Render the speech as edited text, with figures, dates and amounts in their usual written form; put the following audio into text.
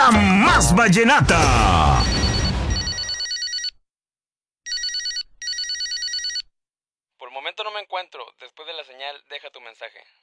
la más vallenata. Por el momento no me encuentro. Después de la señal, deja tu mensaje.